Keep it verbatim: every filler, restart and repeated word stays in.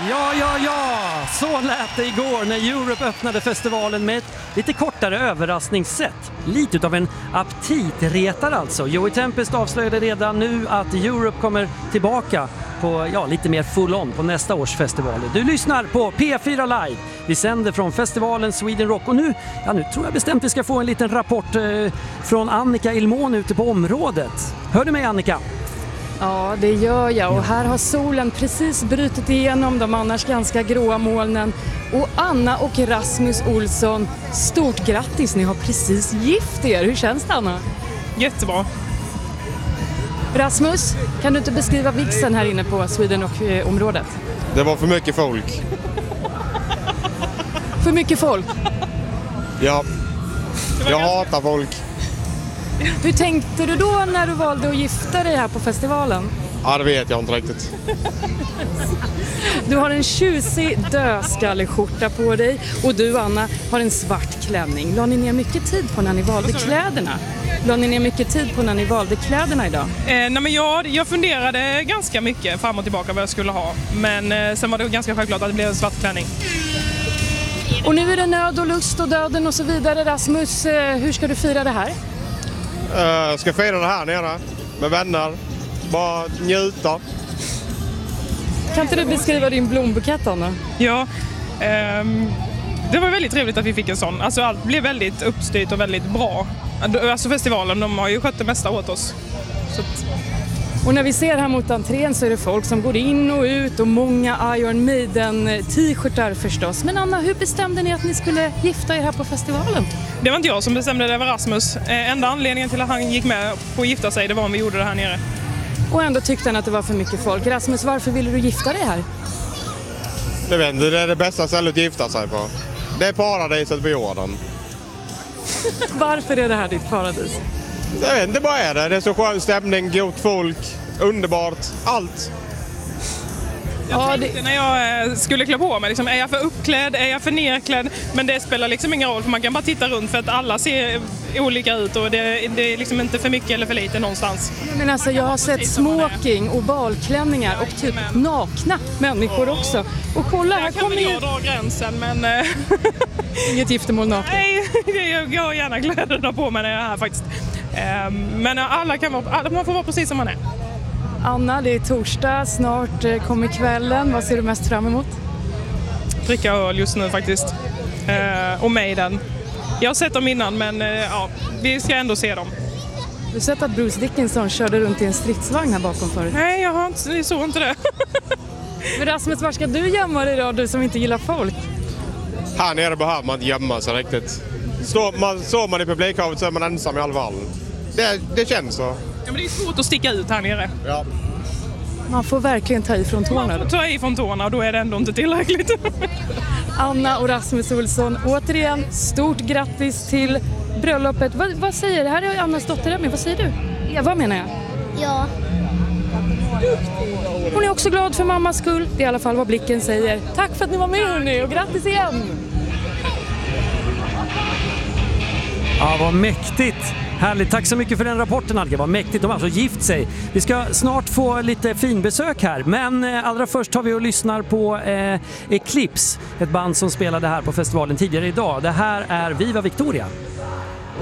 Ja, ja, ja! Så lät det igår när Europe öppnade festivalen med ett lite kortare överraskningssätt. Lite av en aptitretare alltså. Joey Tempest avslöjade redan nu att Europe kommer tillbaka på, ja, lite mer full on på nästa års festival. Du lyssnar på P fyra Live. Vi sänder från festivalen Sweden Rock och nu, ja, nu tror jag bestämt vi ska få en liten rapport eh, från Annika Ilmon ute på området. Hör du mig, Annika? Ja, det gör jag och här har solen precis brutit igenom de annars ganska gråa molnen. Och Anna och Rasmus Olsson, stort grattis, ni har precis gift er. Hur känns det, Anna? Jättebra. Rasmus, kan du inte beskriva vigseln här inne på Sweden Rock-området? Det var för mycket folk. För mycket folk? Ja, jag hatar folk. Hur tänkte du då när du valde att gifta dig här på festivalen? Ja, det vet jag inte riktigt. Du har en tjusig dödskalleskjorta på dig och du, Anna, har en svart klänning. La ni ner mycket tid på när ni valde kläderna? La ni ner mycket tid på när ni valde kläderna idag? Eh, nej men jag, jag funderade ganska mycket fram och tillbaka vad jag skulle ha. Men eh, sen var det ganska självklart att det blev en svart klänning. Och nu är det nöd och lust och döden och så vidare. Rasmus, eh, hur ska du fira det här? Jag uh, ska fira det här nere med vänner. Bara njuta. Kan inte du beskriva din blombukett, Anna? Ja, ehm, det var väldigt trevligt att vi fick en sån. Alltså allt blev väldigt uppstyrt och väldigt bra. Alltså festivalen, de har ju skött det mesta åt oss. Så att... Och när vi ser här mot entrén så är det folk som går in och ut och många Iron Maiden-t-shirtar förstås. Men Anna, hur bestämde ni att ni skulle gifta er här på festivalen? Det var inte jag som bestämde, det var Rasmus. Enda anledningen till att han gick med på att gifta sig, det var om vi gjorde det här nere. Och ändå tyckte han att det var för mycket folk. Rasmus, varför ville du gifta dig här? Jag vet inte, det är det bästa stället att gifta sig på. Det är paradiset på jorden. Varför är det här ditt paradis? Jag vet inte, bara är det. Det är så skön stämning, gott folk, underbart, allt. Jag ja, tänkte det... när jag skulle klä på mig, liksom, är jag för uppklädd, är jag för nerklädd? Men det spelar liksom ingen roll, för man kan bara titta runt för att alla ser olika ut och det, det är liksom inte för mycket eller för lite någonstans. Men alltså, jag har sett smoking och balklänningar och typ nakna människor också. Och kolla, här kommer jag ju... dra gränsen, men... Inget giftermål naken. Nej, jag har gärna kläderna på mig när jag är här faktiskt. Men alla kan vara, man får vara precis som man är. Anna, det är torsdag, snart kommer kvällen. Vad ser du mest fram emot? Dricka öl just nu faktiskt. Och Maiden. Jag har sett dem innan, men ja, vi ska ändå se dem. Du har sett att Bruce Dickinson körde runt i en stridsvagn här bakom förut? Nej, jag har inte, jag såg inte det. Men Rasmus, var ska du gömma dig då, du som inte gillar folk? Här nere behöver man inte gömma sig riktigt. Står man, står man i publikhavet så är man ensam i alla fall. Det, det känns så. Ja, men det är svårt att sticka ut här nere. Ja. Man får verkligen ta ifrån tårna. Man får ta ifrån tårna och då är det ändå inte tillräckligt. Anna och Rasmus Olsson, återigen, stort grattis till bröllopet. Vad, vad säger du? Här är Annas dotter Emmy. Vad säger du? Eva menar jag. Ja. Hon är också glad för mammas skull. Det är i alla fall vad blicken säger. Tack för att ni var med, hörni, och grattis igen! Ja, vad mäktigt! Härligt, tack så mycket för den rapporten, Alga. Vad mäktigt, de har alltså gift sig. Vi ska snart få lite finbesök här, men eh, allra först tar vi och lyssnar på eh, Eclipse, ett band som spelade här på festivalen tidigare idag. Det här är Viva Victoria.